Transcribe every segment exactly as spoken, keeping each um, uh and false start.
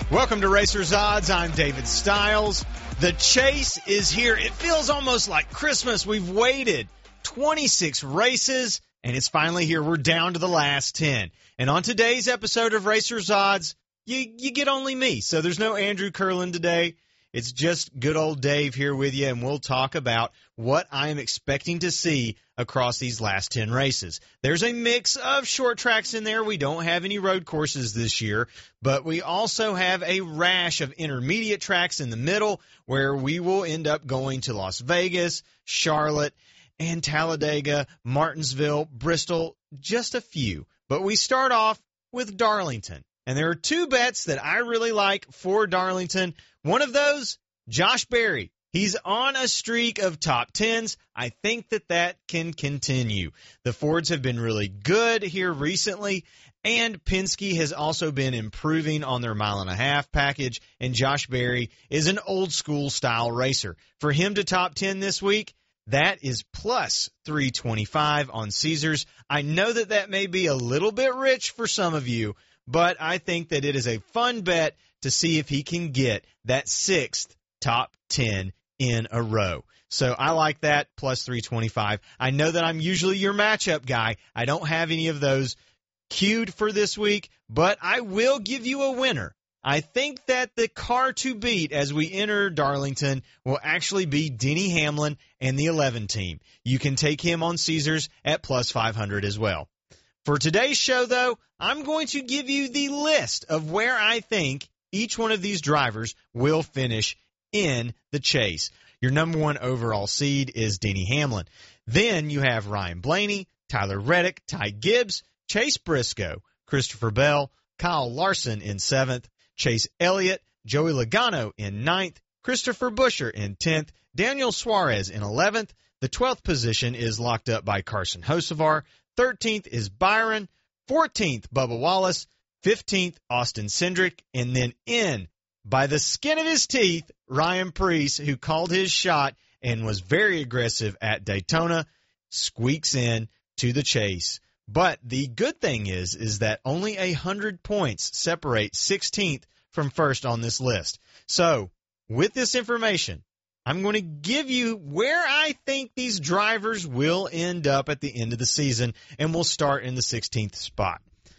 Welcome to Racers Odds. I'm David Stiles. The chase is here. It feels almost like Christmas. We've waited twenty-six races, and it's finally here. We're down to the last ten. And on today's episode of Racers Odds, you, you get only me. So there's no Andrew Curlin today. It's just good old Dave here with you, and we'll talk about what I am expecting to see across these last ten races. There's a mix of short tracks in there. We don't have any road courses this year, but we also have a rash of intermediate tracks in the middle where we will end up going to Las Vegas, Charlotte, and Talladega, Martinsville, Bristol, just a few. But we start off with Darlington. And there are two bets that I really like for Darlington. One of those, Josh Berry. He's on a streak of top tens. I think that that can continue. The Fords have been really good here recently, and Penske has also been improving on their mile and a half package, and Josh Berry is an old school style racer. For him to top ten this week, that is plus three twenty-five on Caesars. I know that that may be a little bit rich for some of you, but I think that it is a fun bet to see if he can get that sixth top ten in a row. So I like that, plus three twenty-five. I know that I'm usually your matchup guy. I don't have any of those queued for this week, but I will give you a winner. I think that the car to beat as we enter Darlington will actually be Denny Hamlin and the eleven team. You can take him on Caesars at plus five hundred as well. For today's show, though, I'm going to give you the list of where I think each one of these drivers will finish in the chase. Your number one overall seed is Denny Hamlin. Then you have Ryan Blaney, Tyler Reddick, Ty Gibbs, Chase Briscoe, Christopher Bell, Kyle Larson in seventh, Chase Elliott, Joey Logano in ninth, Christopher Buescher in tenth, Daniel Suarez in eleventh. The twelfth position is locked up by Carson Hocevar. thirteenth is Byron, fourteenth Bubba Wallace, fifteenth Austin Cindric, and then in by the skin of his teeth, Ryan Preece, who called his shot and was very aggressive at Daytona, squeaks in to the chase. But the good thing is, is that only one hundred points separate sixteenth from first on this list. So, with this information, I'm going to give you where I think these drivers will end up at the end of the season, and we'll start in the sixteenth spot.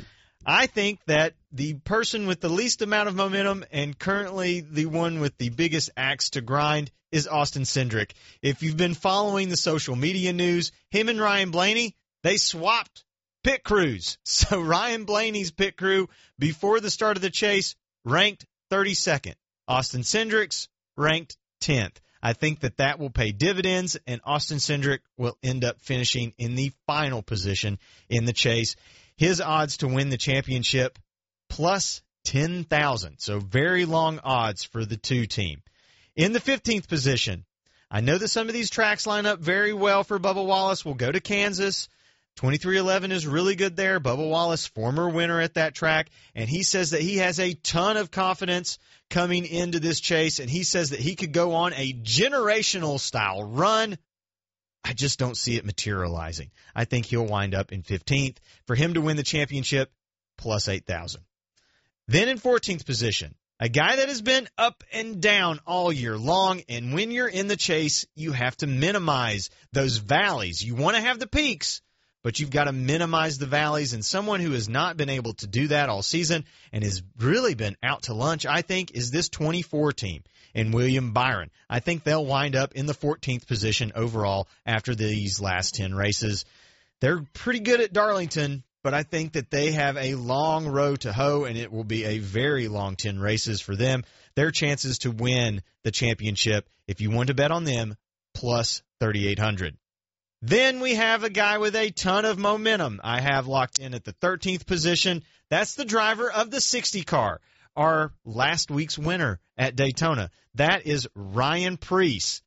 I think that the person with the least amount of momentum and currently the one with the biggest axe to grind is Austin Cindric. If you've been following the social media news, him and Ryan Blaney, they swapped pit crews. So Ryan Blaney's pit crew before the start of the chase ranked thirty-second. Austin Cindric's ranked tenth. I think that that will pay dividends, and Austin Cindric will end up finishing in the final position in the chase. His odds to win the championship, plus ten thousand. So very long odds for the two team. In the fifteenth position, I know that some of these tracks line up very well for Bubba Wallace. We'll go to Kansas. twenty-three eleven is really good there. Bubba Wallace, former winner at that track, and he says that he has a ton of confidence coming into this chase, and he says that he could go on a generational style run. I just don't see it materializing. I think he'll wind up in fifteenth. For him to win the championship, plus eight thousand. Then in fourteenth position, a guy that has been up and down all year long, and when you're in the chase, you have to minimize those valleys. You want to have the peaks, but you've got to minimize the valleys, and someone who has not been able to do that all season and has really been out to lunch, I think, is this twenty-four team and William Byron. I think they'll wind up in the fourteenth position overall after these last ten races. They're pretty good at Darlington, but I think that they have a long road to hoe, and it will be a very long ten races for them. Their chances to win the championship, if you want to bet on them, plus thirty-eight hundred. Then we have a guy with a ton of momentum. I have locked in at the thirteenth position. That's the driver of the sixty car, our last week's winner at Daytona. That is Ryan Preece.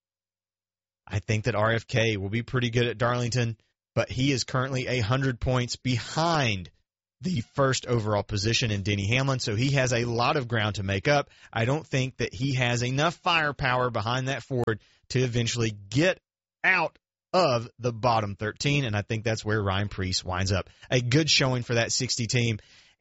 I think that R F K will be pretty good at Darlington, but he is currently one hundred points behind the first overall position in Denny Hamlin, so he has a lot of ground to make up. I don't think that he has enough firepower behind that Ford to eventually get out of the bottom thirteen, and I think that's where Ryan Preece winds up. A good showing for that sixty team,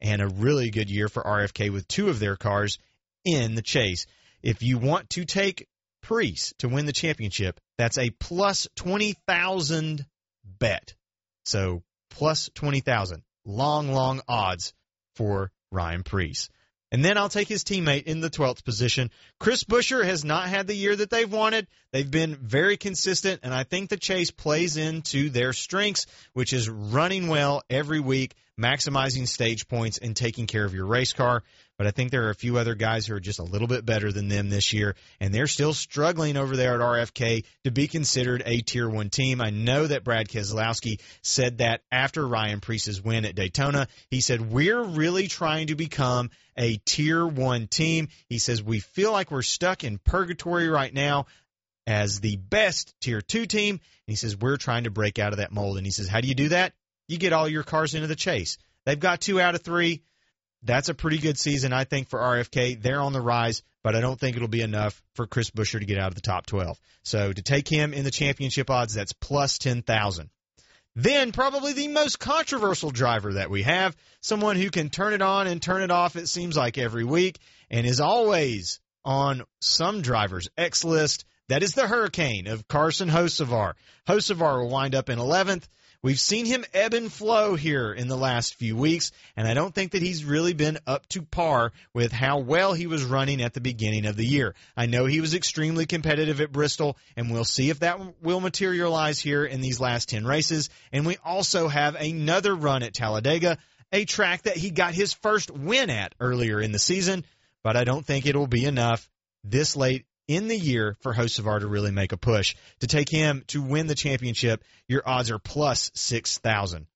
and a really good year for R F K with two of their cars in the chase. If you want to take Preece to win the championship, that's a plus twenty thousand bet. So plus twenty thousand. Long, long odds for Ryan Preece. And then I'll take his teammate in the twelfth position. Chris Buescher has not had the year that they've wanted. They've been very consistent, and I think the chase plays into their strengths, which is running well every week, maximizing stage points, and taking care of your race car. But I think there are a few other guys who are just a little bit better than them this year, and they're still struggling over there at R F K to be considered a Tier one team. I know that Brad Keselowski said that after Ryan Preece's win at Daytona. He said, we're really trying to become a Tier one team. He says, we feel like we're stuck in purgatory right now as the best Tier two team. And he says, we're trying to break out of that mold. And he says, how do you do that? You get all your cars into the chase. They've got two out of three. That's a pretty good season, I think, for R F K. They're on the rise, but I don't think it'll be enough for Chris Buescher to get out of the top twelve. So to take him in the championship odds, that's plus ten thousand. Then probably the most controversial driver that we have, someone who can turn it on and turn it off, it seems like, every week, and is always on some driver's X list. That is the Hurricane of Carson Hocevar. Hocevar will wind up in eleventh. We've seen him ebb and flow here in the last few weeks, and I don't think that he's really been up to par with how well he was running at the beginning of the year. I know he was extremely competitive at Bristol, and we'll see if that will materialize here in these last ten races. And we also have another run at Talladega, a track that he got his first win at earlier in the season, but I don't think it'll be enough this late in the year for Hocevar to really make a push. To take him to win the championship, your odds are plus six thousand.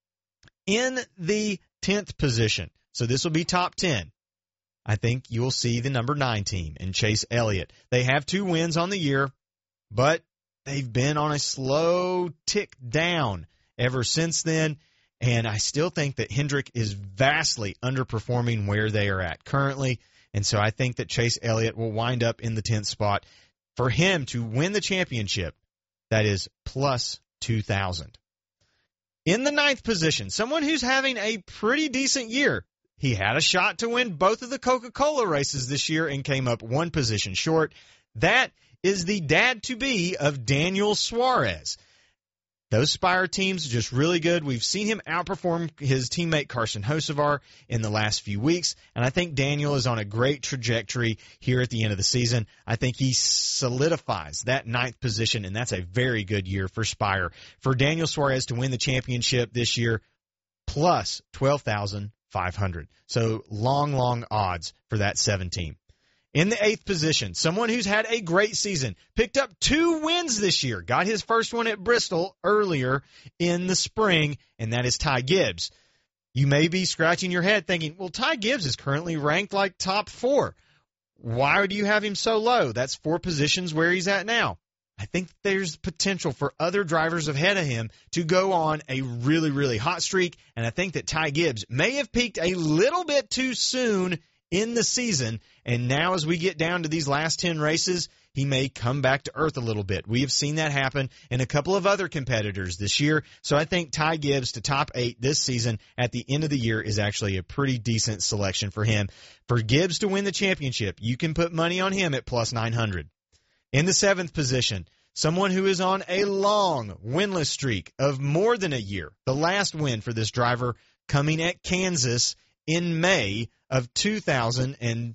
In the tenth position, so this will be top ten, I think you'll see the number nine team in Chase Elliott. They have two wins on the year, but they've been on a slow tick down ever since then, and I still think that Hendrick is vastly underperforming where they are at currently. And so I think that Chase Elliott will wind up in the tenth spot. For him to win the championship, that is plus two thousand. In the ninth position, someone who's having a pretty decent year. He had a shot to win both of the Coca-Cola races this year and came up one position short. That is the dad-to-be of Daniel Suarez. Those Spire teams are just really good. We've seen him outperform his teammate Carson Hocevar in the last few weeks, and I think Daniel is on a great trajectory here at the end of the season. I think he solidifies that ninth position, and that's a very good year for Spire. For Daniel Suarez to win the championship this year, plus twelve thousand five hundred. So long, long odds for that seven team. In the eighth position, someone who's had a great season, picked up two wins this year, got his first one at Bristol earlier in the spring, and that is Ty Gibbs. You may be scratching your head thinking, well, Ty Gibbs is currently ranked like top four. Why do you have him so low? That's four positions where he's at now. I think there's potential for other drivers ahead of him to go on a really, really hot streak, and I think that Ty Gibbs may have peaked a little bit too soon in the season, and now as we get down to these last ten races, he may come back to earth a little bit. We have seen that happen in a couple of other competitors this year, so I think Ty Gibbs to top eight this season at the end of the year is actually a pretty decent selection for him. For Gibbs to win the championship, you can put money on him at plus nine hundred. In the seventh position, someone who is on a long winless streak of more than a year. The last win for this driver coming at Kansas in May of two thousand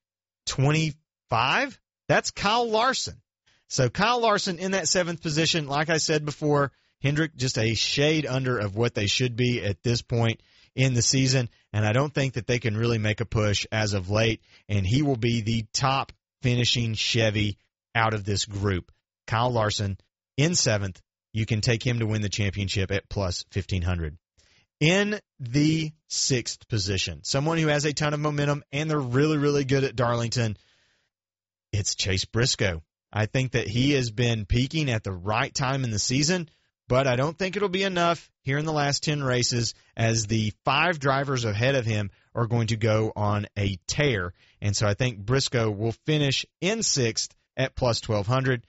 twenty-five. That's Kyle Larson. So Kyle Larson in that seventh position, like I said before, Hendrick just a shade under of what they should be at this point in the season, and I don't think that they can really make a push as of late, and he will be the top finishing Chevy out of this group. Kyle Larson in seventh. You can take him to win the championship at plus fifteen hundred. In the sixth position, someone who has a ton of momentum, and they're really, really good at Darlington, it's Chase Briscoe. I think that he has been peaking at the right time in the season, but I don't think it'll be enough here in the last ten races as the five drivers ahead of him are going to go on a tear. And so I think Briscoe will finish in sixth at plus twelve hundred.